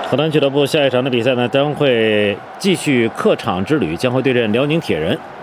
河南俱乐部下一场的比赛呢，将会继续客场之旅，将会对阵辽宁铁人。